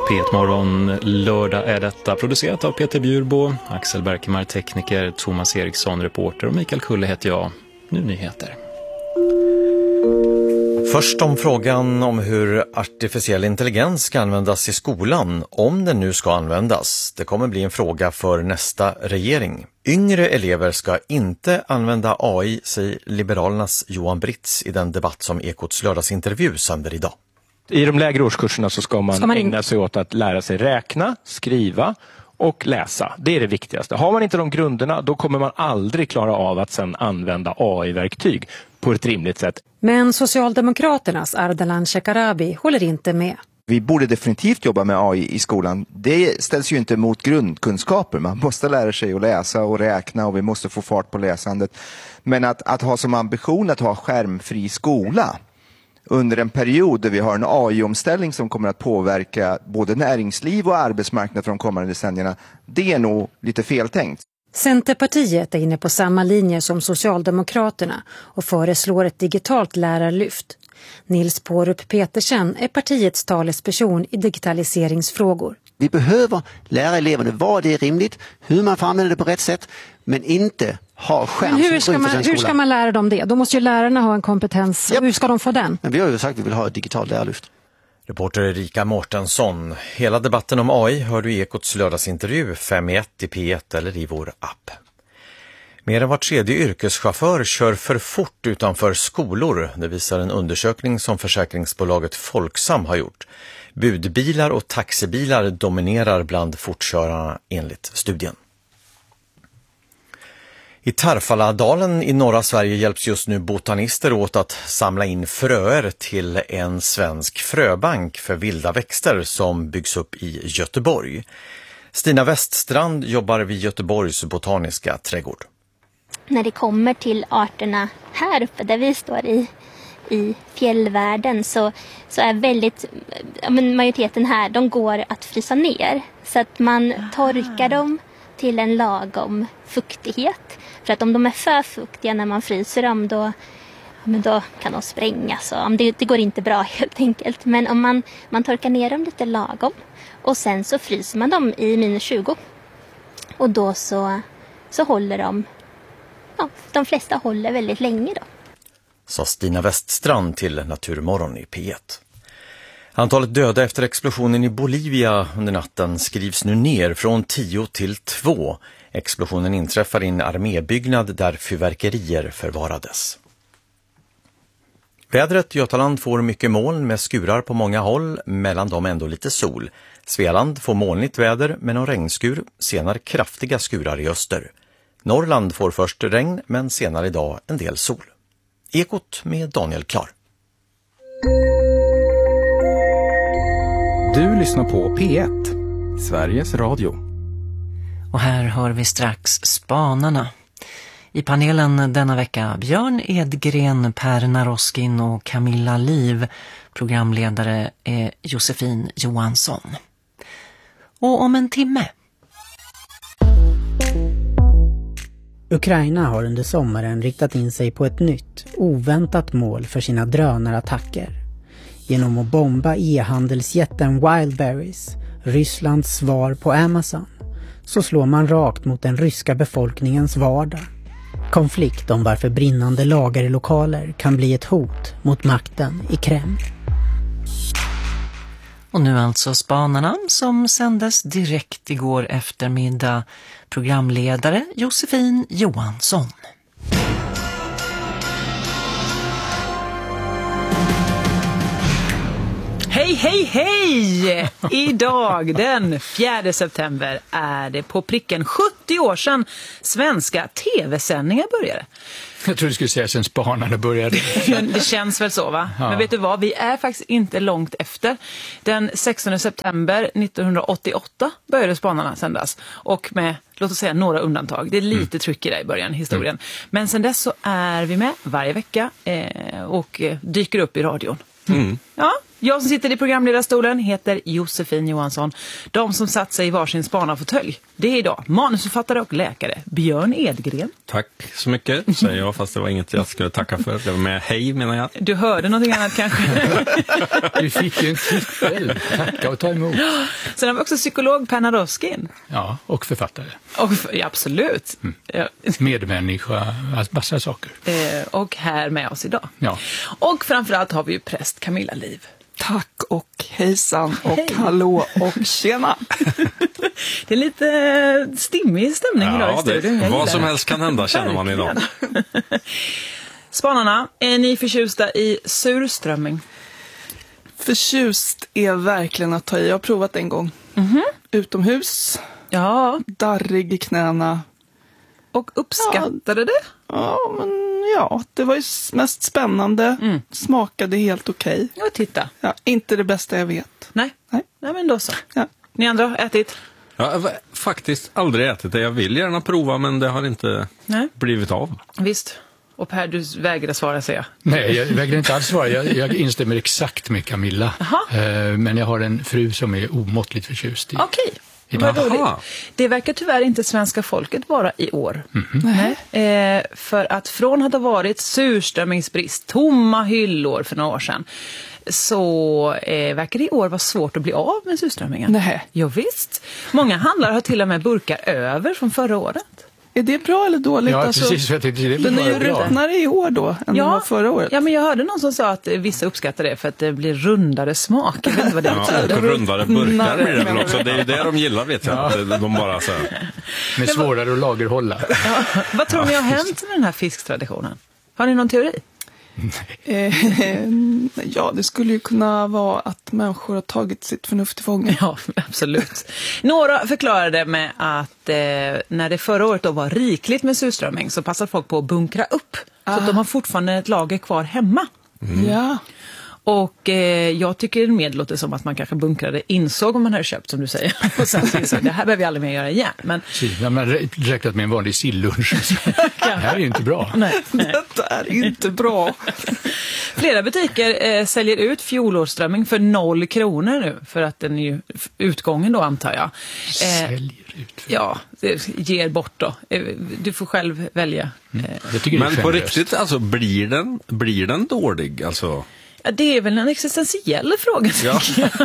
P1 Morgon, lördag är detta, producerat av Peter Bjurbo, Axel Berkemar, tekniker, Thomas Eriksson, reporter och Mikael Kulle heter jag. Nu nyheter. Först om frågan om hur artificiell intelligens ska användas i skolan, om den nu ska användas. Det kommer bli en fråga för nästa regering. Yngre elever ska inte använda AI, säger Liberalernas Johan Britz i den debatt som Ekots lördagsintervju sänder idag. I de lägre årskurserna så ska man ägna sig åt att lära sig räkna, skriva och läsa. Det är det viktigaste. Har man inte de grunderna, då kommer man aldrig klara av att sedan använda AI-verktyg på ett rimligt sätt. Men Socialdemokraternas Ardalan Shekarabi håller inte med. Vi borde definitivt jobba med AI i skolan. Det ställs ju inte mot grundkunskaper. Man måste lära sig att läsa och räkna och vi måste få fart på läsandet. Men att ha som ambition att ha skärmfri skola under en period där vi har en AI-omställning som kommer att påverka både näringsliv och arbetsmarknad för de kommande decennierna, det är nog lite feltänkt. Centerpartiet är inne på samma linje som Socialdemokraterna och föreslår ett digitalt lärarlyft. Nils Pårup Petersen är partiets talesperson i digitaliseringsfrågor. Vi behöver lära eleverna vad det är rimligt, hur man får använda det på rätt sätt, men inte ha skärm. Hur ska man lära dem det? Då måste ju lärarna ha en kompetens. Yep. Hur ska de få den? Men vi har ju sagt att vi vill ha ett digitalt lärarlyft. Reporter Erika Mårtensson. Hela debatten om AI hör du i Ekots lördagsintervju 5.1 i P1 eller i vår app. Mer än var tredje yrkeschaufför kör för fort utanför skolor. Det visar en undersökning som försäkringsbolaget Folksam har gjort. Budbilar och taxibilar dominerar bland fortkörarna enligt studien. I Tarfaladalen i norra Sverige hjälps just nu botanister åt att samla in fröer till en svensk fröbank för vilda växter som byggs upp i Göteborg. Stina Weststrand jobbar vid Göteborgs botaniska trädgård. När det kommer till arterna här uppe där vi står i fjällvärlden så är majoriteten här, de går att frysa ner. Så att man torkar dem till en lagom fuktighet. För att om de är för fuktiga när man fryser dem då kan de sprängas. Det går inte bra helt enkelt. Men om man torkar ner dem lite lagom och sen så fryser man dem i -20. Och då så håller de flesta håller väldigt länge då. Sa Stina Weststrand till Naturmorgon i P1. Antalet döda efter explosionen i Bolivia under natten skrivs nu ner från 10 till 2. Explosionen inträffar i en armébyggnad där fyrverkerier förvarades. Vädret: Götaland får mycket moln med skurar på många håll, mellan dem ändå lite sol. Svealand får molnigt väder med någon regnskur, senare kraftiga skurar i öster. Norrland får först regn men senare idag en del sol. Ekot med Daniel Klar. Du lyssnar på P1, Sveriges Radio. Och här hör vi strax Spanarna. I panelen denna vecka Björn Edgren, Per Naroskin och Camilla Liv. Programledare är Josefin Johansson. Och om en timme. Ukraina har under sommaren riktat in sig på ett nytt, oväntat mål för sina drönarattacker. Genom att bomba e-handelsjätten Wildberries, Rysslands svar på Amazon, så slår man rakt mot den ryska befolkningens vardag. Konflikt om varför brinnande lagerlokaler kan bli ett hot mot makten i Kreml. Och nu alltså Spanarna som sändes direkt igår eftermiddag. Programledare Josefin Johansson. Hej, hej, hej! Idag den 4 september är det på pricken 70 år sedan svenska tv-sändningar började. Jag tror du skulle säga sen Spanarna började. Det känns väl så, va? Ja. Men vet du vad, vi är faktiskt inte långt efter. Den 16 september 1988 började Spanarna sändas. Och med, låt oss säga, några undantag. Det är lite tryck i det i början, historien. Men sen dess så är vi med varje vecka och dyker upp i radion. Ja, Jag som sitter i programledarstolen heter Josefin Johansson. De som satt sig i varsin spanarfåtölj, det är idag manusförfattare och läkare Björn Edgren. Tack så mycket, säger jag, fast det var inget jag skulle tacka för. Det var med hej, menar jag. Du hörde någonting annat kanske? Du fick ju en titel. Tacka och ta emot. Sen har vi också psykolog Per Naroskin. Ja, och författare. Ja, absolut. Ja. Medmänniska, massa saker. Och här med oss idag. Ja. Och framförallt har vi ju präst Camilla Liv. Tack och hejsan och hallå och tjena. Det är lite stimmig stämning idag i studion. Vad som helst kan hända, känner man idag. Spanarna, är ni förtjusta i surströmming? Förtjust är verkligen att ta i. Jag har provat en gång. Utomhus. Ja. Darrig i knäna. Och uppskattade det? Ja, det var ju mest spännande. Smakade helt okej. Ja, titta. Ja, inte det bästa jag vet. Nej, men då så. Ja. Ni andra, ätit? Jag har faktiskt aldrig ätit det. Jag vill gärna prova, men det har inte blivit av. Visst. Och Per, du vägrar svara, säger jag. Nej, jag vägrar inte alls svara. Jag instämmer exakt med Camilla. Men jag har en fru som är omåttligt förtjust i. Okej. Det verkar tyvärr inte svenska folket vara i år. För att från att ha varit surströmmingsbrist, tomma hyllor för några år sedan, så verkar det i år vara svårt att bli av med surströmmingen. Nej. Jo, visst. Många handlare har till och med burkar över från förra året. Är det bra eller dåligt? Ja, precis. Det den är ju ruttnare i år då än den var förra året. Ja, men jag hörde någon som sa att vissa uppskattar det för att det blir rundare smak. Jag vet inte vad det betyder. Rundare burkar blir det väl också. Det är ju det de gillar, vet jag. De bara så här. Med svårare att lagerhålla. Vad tror ni har hänt med den här fisktraditionen? Har ni någon teori? Ja, det skulle ju kunna vara att människor har tagit sitt förnuft i fången. Ja, absolut. Några förklarade med att när det förra året då var rikligt med surströmming så passade folk på att bunkra upp. Så att de har fortfarande ett lager kvar hemma. Ja. Och jag tycker det låter som att man kanske bunkrade, insåg om man hade köpt, som du säger. Och sen så insåg det här behöver vi aldrig mer göra igen. Men man räknat med en vanlig sillunch. Det här är ju inte bra. Nej. Detta är inte bra. Flera butiker säljer ut fjolårsströmming för 0 kronor nu. För att den är ju utgången då, antar jag. Säljer ut? Ja, det ger bort då. Du får själv välja. Men på riktigt, alltså, blir den dålig? Alltså... Ja, det är väl en existentiell fråga. Ja.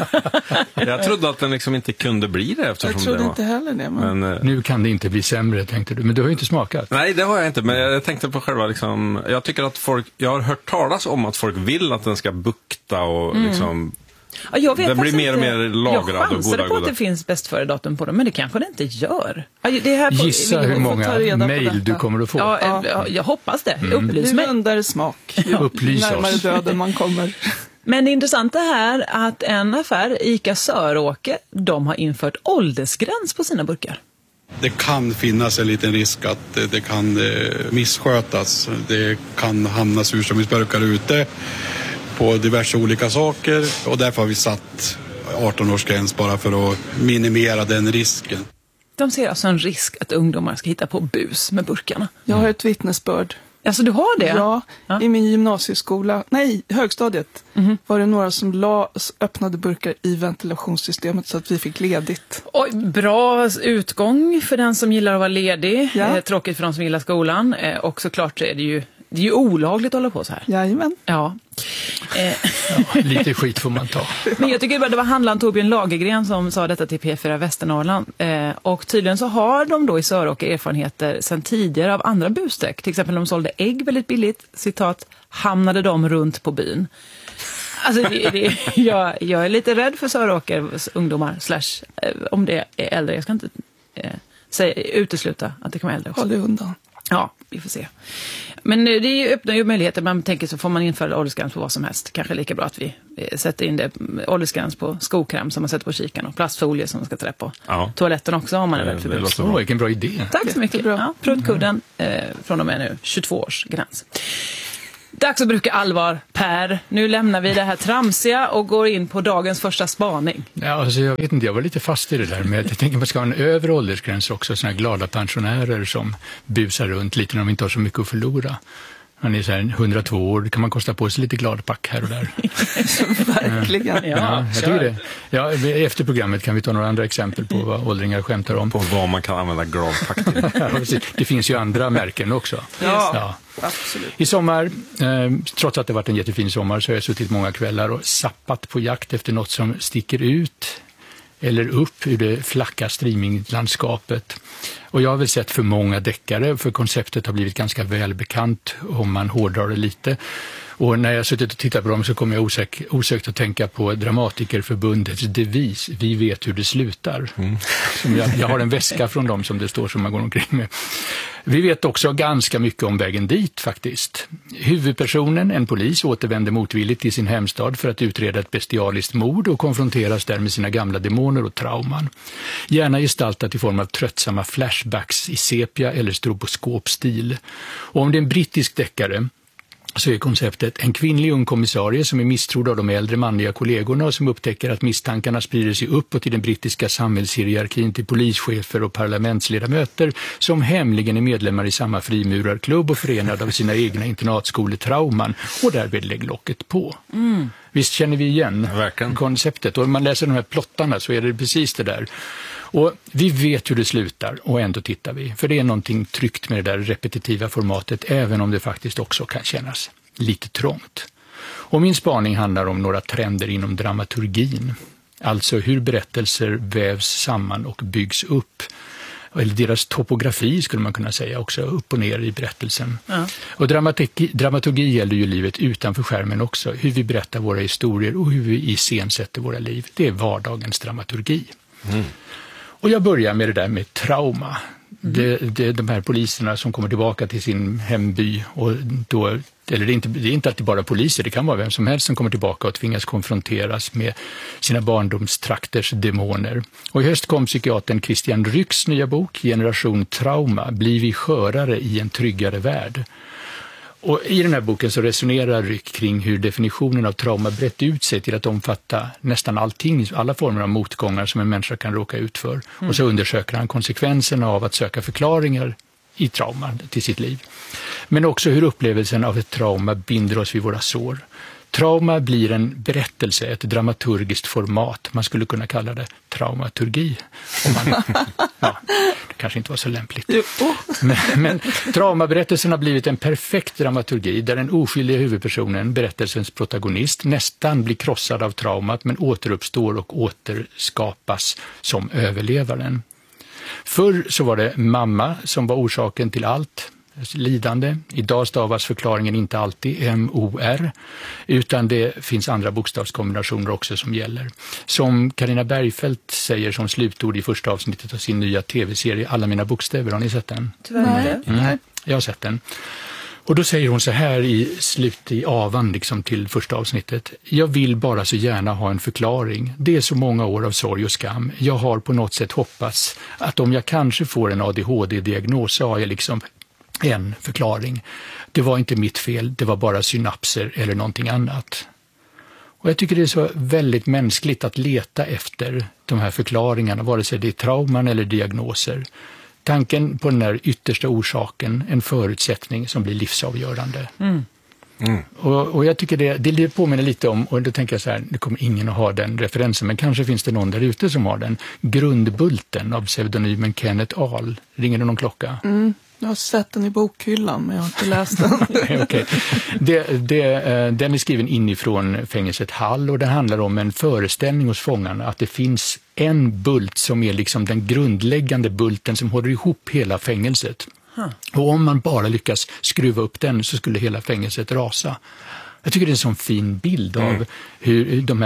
Jag trodde att den liksom inte kunde bli det. Eftersom jag trodde det var. Inte heller det. Men... Nu kan det inte bli sämre, tänkte du. Men du har ju inte smakat. Nej, det har jag inte. Men jag tänkte på själva liksom, jag tycker att jag har hört talas om att folk vill att den ska bukta och liksom... Ja, jag vet, den blir mer och mer lagrad. Jag chansade på att det finns bäst före datum på dem, men det kanske det inte gör. Det här gissa hur många mejl du kommer att få. Ja, jag hoppas det. Upplys mig. Rundare smak. Upplys oss. Närmare döden man kommer. Men det intressanta är att en affär, ICA Söråker, de har infört åldersgräns på sina burkar. Det kan finnas en liten risk att det kan misskötas. Det kan hamna surströmmingsburkar ute på diverse olika saker, och därför har vi satt 18-årsgräns bara för att minimera den risken. De ser alltså en risk att ungdomar ska hitta på bus med burkarna. Jag har ett vittnesbörd. Alltså du har det? Ja, i min gymnasieskola, högstadiet, var det några som öppnade burkar i ventilationssystemet så att vi fick ledigt. Oj, bra utgång för den som gillar att vara ledig. Ja. Tråkigt för de som gillar skolan. Och såklart så är det är ju olagligt att hålla på så här. Jajamän. Ja. Lite skit får man ta. Men jag tycker det var handlaren Torbjörn Lagergren som sa detta till P4 Västernorrland. Och tydligen så har de då i Söråker erfarenheter sedan tidigare av andra bussträck. Till exempel de sålde ägg väldigt billigt. Citat, hamnade de runt på byn. Alltså jag är lite rädd för Söråkers ungdomar. Om det är äldre. Jag ska inte utesluta att det kan vara äldre också. Håll dig undan. Ja, vi får se. Men det öppnar ju möjligheter. Man tänker så får man införa åldersgräns på vad som helst. Kanske lika bra att vi sätter in det åldersgräns på skokräm som man sätter på kikan och plastfolie som man ska trä på toaletten också om man är rädd för bus. Vilken bra idé. Tack så mycket. Ja, prutkudden från och med nu 22 års gräns. Dags att bruka allvar, Per. Nu lämnar vi det här tramsiga och går in på dagens första spaning. Ja, alltså jag vet inte, jag var lite fast i det där med att jag tänker att man ska ha en övre åldersgräns också. Såna här glada pensionärer som busar runt lite när de inte har så mycket att förlora. Han är så här 102 år, kan man kosta på sig lite gladpack här och där. Verkligen. Ja, jag tycker det. Ja, efter programmet kan vi ta några andra exempel på vad åldringar skämtar om. På vad man kan använda gladpack till. Det finns ju andra märken också. Ja. Absolut. I sommar, trots att det varit en jättefin sommar, så har jag suttit många kvällar och sappat på jakt efter något som sticker ut eller upp ur det flacka streaminglandskapet. Och jag har väl sett för många deckare, för konceptet har blivit ganska välbekant om man hårdrar det lite. Och när jag suttit och tittat på dem så kommer jag osökt att tänka på Dramatikerförbundets devis, vi vet hur det slutar. Som jag har en väska från dem som det står som man går omkring med. Vi vet också ganska mycket om vägen dit faktiskt. Huvudpersonen, en polis, återvänder motvilligt till sin hemstad för att utreda ett bestialiskt mord och konfronteras där med sina gamla demoner och trauman. Gärna gestaltat i form av tröttsamma flashbacks i sepia eller stroboskopstil. Och om det är en brittisk deckare så är konceptet en kvinnlig ung kommissarie som är misstrodd av de äldre manliga kollegorna och som upptäcker att misstankarna sprider sig uppåt i den brittiska samhällshierarkin till polischefer och parlamentsledamöter som hemligen är medlemmar i samma frimurarklubb och förenade av sina egna internatskoletrauman och därmed lägger locket på. Visst känner vi igen konceptet, och om man läser de här plottarna så är det precis det där. Och vi vet hur det slutar och ändå tittar vi. För det är någonting tryggt med det där repetitiva formatet, även om det faktiskt också kan kännas lite trångt. Och min spaning handlar om några trender inom dramaturgin. Alltså hur berättelser vävs samman och byggs upp. Eller deras topografi skulle man kunna säga också, upp och ner i berättelsen. Ja. Och dramaturgi gäller ju livet utanför skärmen också. Hur vi berättar våra historier och hur vi iscensätter våra liv. Det är vardagens dramaturgi. Och jag börjar med det där med trauma. Det är de här poliserna som kommer tillbaka till sin hemby. Och då, eller det är inte alltid bara poliser, det kan vara vem som helst som kommer tillbaka och tvingas konfronteras med sina barndomstrakters demoner. Och i höst kom psykiatern Christian Rycks nya bok, Generation Trauma, blir vi skörare i en tryggare värld. Och i den här boken så resonerar Ryck kring hur definitionen av trauma brett ut sig till att omfatta nästan allting, alla former av motgångar som en människa kan råka ut för. Och så undersöker han konsekvenserna av att söka förklaringar i trauma till sitt liv. Men också hur upplevelsen av ett trauma binder oss vid våra sår. Trauma blir en berättelse, ett dramaturgiskt format. Man skulle kunna kalla det traumaturgi. Ja, det kanske inte var så lämpligt. Men traumaberättelsen har blivit en perfekt dramaturgi där den oskyldiga huvudpersonen, berättelsens protagonist, nästan blir krossad av traumat men återuppstår och återskapas som överlevaren. Förr så var det mamma som var orsaken till allt lidande. Idag stavas förklaringen inte alltid M-O-R, utan det finns andra bokstavskombinationer också som gäller. Som Carina Bergfeldt säger som slutord i första avsnittet av sin nya tv-serie Alla mina bokstäver. Har ni sett den? Tyvärr. Nej. Jag har sett den. Och då säger hon så här i avan liksom till första avsnittet. Jag vill bara så gärna ha en förklaring. Det är så många år av sorg och skam. Jag har på något sätt hoppats att om jag kanske får en ADHD-diagnos så har jag liksom en förklaring. Det var inte mitt fel, det var bara synapser eller någonting annat. Och jag tycker det är så väldigt mänskligt att leta efter de här förklaringarna, vare sig det är trauman eller diagnoser. Tanken på den här yttersta orsaken, en förutsättning som blir livsavgörande. Och jag tycker det påminner lite om, och då tänker jag så här, det kommer ingen att ha den referensen, men kanske finns det någon där ute som har den. Grundbulten av pseudonymen Kenneth Ahl. Ringer det någon klocka? Jag har sett den i bokhyllan, men jag har inte läst den. Okay. Den är skriven inifrån fängelset Hall och den handlar om en föreställning hos fångarna att det finns en bult som är liksom den grundläggande bulten som håller ihop hela fängelset. Och om man bara lyckas skruva upp den så skulle hela fängelset rasa. Jag tycker det är en sån fin bild av hur de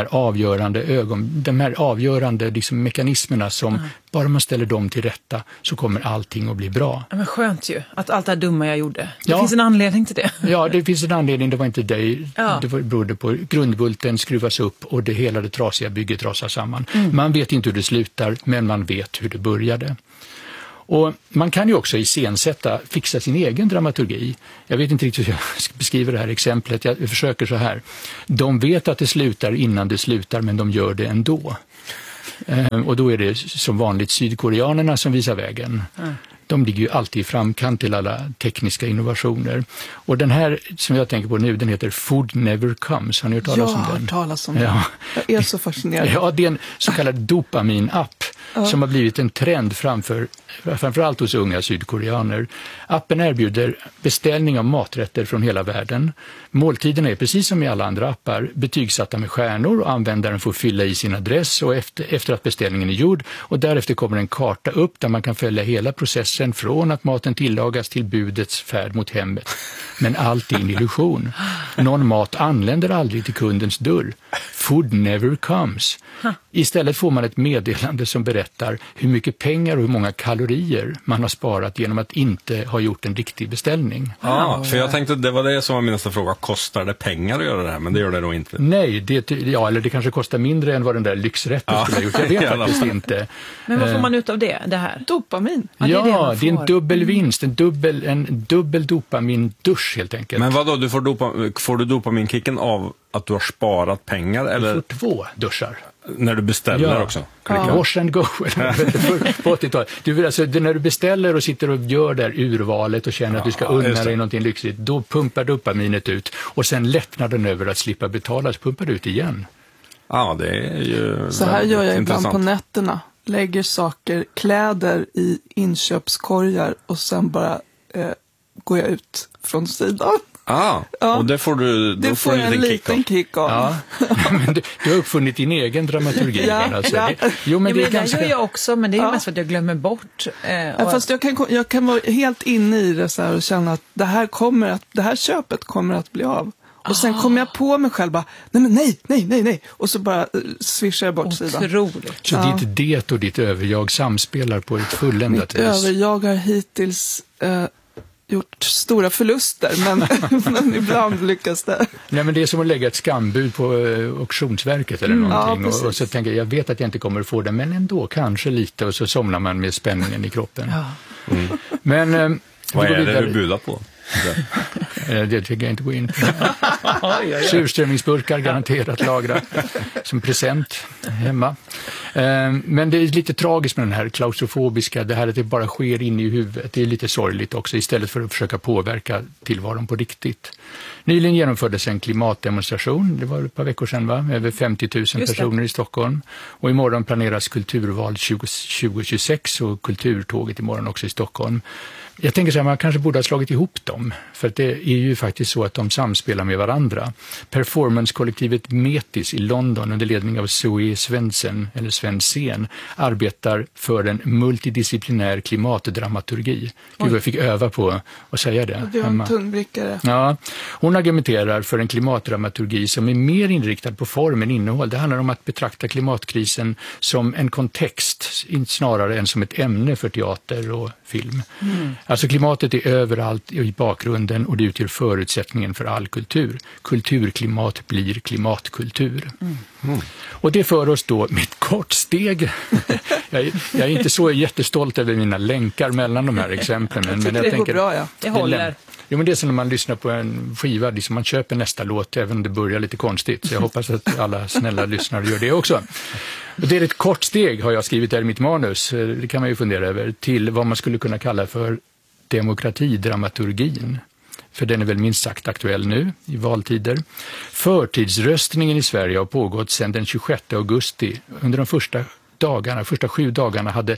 här avgörande liksom mekanismerna som bara man ställer dem till rätta så kommer allting att bli bra. Ja, men skönt ju, att allt det här dumma jag gjorde. Det finns en anledning till det. Ja, det finns en anledning, det var inte dig. Ja. Det berodde på grundbulten skruvas upp och hela det trasiga bygget rasar samman. Man vet inte hur det slutar, men man vet hur det började. Och man kan ju också fixa sin egen dramaturgi. Jag vet inte riktigt hur jag ska beskriva det här exemplet. Jag försöker så här. De vet att det slutar innan det slutar, men de gör det ändå. Och då är det som vanligt sydkoreanerna som visar vägen. de ligger ju alltid i framkant till alla tekniska innovationer. Och den här som jag tänker på nu, den heter Food Never Comes. Har ni hört talas om den? Jag har hört talas om den. Jag är så fascinerad. Ja, det är en så kallad dopaminapp som har blivit en trend framförallt hos unga sydkoreaner. Appen erbjuder beställning av maträtter från hela världen. Måltiderna är precis som i alla andra appar betygsatta med stjärnor och användaren får fylla i sin adress och efter att beställningen är gjord, och därefter kommer en karta upp där man kan följa hela processen från att maten tillagas till budets färd mot hemmet. Men allt är en illusion. Någon mat anländer aldrig till kundens dörr. Food never comes. Istället får man ett meddelande som berättar hur mycket pengar och hur många kalorier man har sparat genom att inte ha gjort en riktig beställning. För jag tänkte det var det som var min nästa fråga. Kostar det pengar att göra det här? Men det gör det nog inte. Nej, eller det kanske kostar mindre än vad den där lyxrätten skulle ha gjort. Jag vet faktiskt inte. Men vad får man ut av det här? Dopamin. Det är en dubbel vinst, en dubbel dopamin-dusch helt enkelt. Men vadå, får du dopaminkicken av att du har sparat pengar? Eller? Du får 2 duschar. När du beställer också? Wash and go. På 80-talet. När du beställer och sitter och gör där urvalet och känner att du ska unna dig någonting lyxigt, då pumpar dopaminet ut. Och sen lättnaden över att slippa betala så pumpar du ut igen. Ja, det är ju så här gör jag ibland på nätterna. Lägger kläder i inköpskorgar och sen bara går jag ut från sidan. Och det får du det får en liten kick av. Ja. Men du har uppfunnit din egen dramaturgi. Alltså. Men det är ganska... gör jag också, men det är mest för att jag glömmer bort. Fast jag kan vara helt inne i det så här och känna att det här köpet kommer att bli av. Och sen kommer jag på mig själv bara, nej. Och så bara swishar jag bort sidan. Otroligt. Så ditt det och ditt överjag samspelar på ett fulländat vis. Mitt överjag har hittills gjort stora förluster, men ibland lyckas det. Nej, men det är som att lägga ett skambud på auktionsverket eller någonting. Och så tänker jag vet att jag inte kommer att få det, men ändå kanske lite, och så somnar man med spänningen i kroppen. Men vad är det du budar på? Det tycker jag inte gå in på. Surströmmingsburkar garanterat lagra som present hemma. Men det är lite tragiskt med den här klaustrofobiska, det här att det bara sker in i huvudet. Det är lite sorgligt också, istället för att försöka påverka tillvaron på riktigt. Nyligen genomfördes en klimatdemonstration, det var ett par veckor sedan va? Över 50 000 personer i Stockholm. Och imorgon planeras kulturval 2026 och kulturtåget imorgon också i Stockholm. Jag tänker så här, man kanske borde ha slagit ihop dem, för att det är ju faktiskt så att de samspelar med varandra. Performancekollektivet Metis i London under ledning av Zoe Svensson arbetar för en multidisciplinär klimatdramaturgi. Gud, jag fick öva på att säga det. Du har en tunnbrickare. Ja, hon argumenterar för en klimatdramaturgi som är mer inriktad på form än innehåll. Det handlar om att betrakta klimatkrisen som en kontext, snarare än som ett ämne för teater och film. Alltså klimatet är överallt i bakgrunden och det utgör förutsättningen för all kultur. Kulturklimat blir klimatkultur. Och det för oss då med ett kort steg. Jag är inte så jättestolt över mina länkar mellan de här exemplen. Men jag tänker, bra, ja. Det håller. Jo, men det är som när man lyssnar på en skiva, liksom man köper nästa låt även om det börjar lite konstigt. Så jag hoppas att alla snälla lyssnare gör det också. Och det är ett kort steg, har jag skrivit här i mitt manus, det kan man ju fundera över, till vad man skulle kunna kalla för demokratidramaturgin. För den är väl minst sagt aktuell nu i valtider. Förtidsröstningen i Sverige har pågått sedan den 26 augusti. Under de första 7 dagarna hade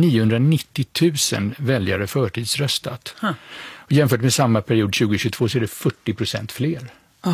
990 000 väljare förtidsröstat. Och jämfört med samma period 2022 så är det 40% fler.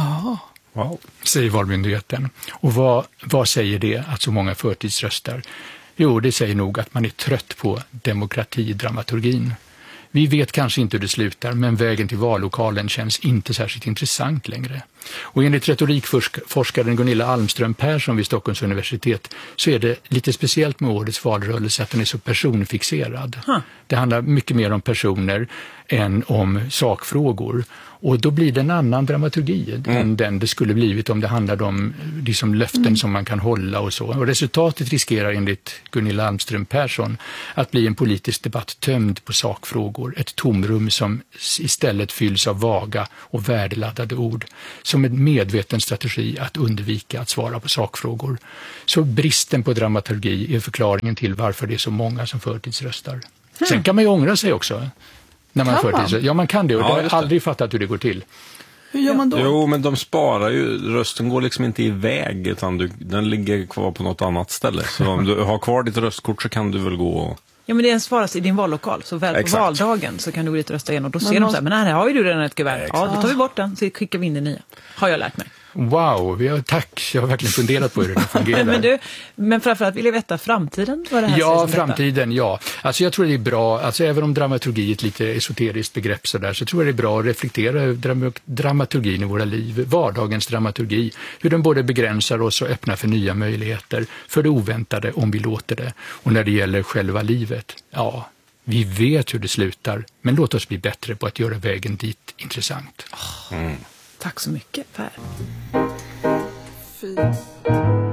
Wow, säger Valmyndigheten. Och vad säger det att så många förtidsröstar? Jo, det säger nog att man är trött på demokratidramaturgin. Vi vet kanske inte hur det slutar, men vägen till vallokalen känns inte särskilt intressant längre. Och enligt retorikforskaren Gunilla Almström Persson vid Stockholms universitet så är det lite speciellt med årets valrörelse att den är så personfixerad. Det handlar mycket mer om personer än om sakfrågor. Och då blir det en annan dramaturgi än den det skulle blivit om det handlade om liksom löften som man kan hålla och så. Och resultatet riskerar enligt Gunilla Almström Persson att bli en politisk debatt tömd på sakfrågor. Ett tomrum som istället fylls av vaga och värdeladdade ord. Som en medveten strategi att undvika att svara på sakfrågor. Så bristen på dramaturgi är förklaringen till varför det är så många som förtidsröstar. Sen kan man ju ångra sig också. När man ja, man kan det. Och jag har aldrig fattat hur det går till. Hur gör man då? Jo, men de sparar ju. Rösten går liksom inte iväg, utan den ligger kvar på något annat ställe. Så om du har kvar ditt röstkort så kan du väl gå och... Ja, men det sparas i din vallokal. Så väl på valdagen så kan du gå dit och rösta igen. Och då ser de så här, men här har ju du redan ett kuvert. Ja, då tar vi bort den, så skickar vi in det nya. Har jag lärt mig. Wow, tack. Jag har verkligen funderat på hur det fungerar. men framförallt vill jag veta framtiden. Vad det här ja, framtiden, ja. Alltså jag tror det är bra, alltså även om dramaturgi är ett lite esoteriskt begrepp så där, så tror jag det är bra att reflektera över dramaturgin i våra liv. Vardagens dramaturgi. Hur den både begränsar oss och öppnar för nya möjligheter. För det oväntade om vi låter det. Och när det gäller själva livet, ja, vi vet hur det slutar. Men låt oss bli bättre på att göra vägen dit intressant. Tack så mycket, Per. Fint.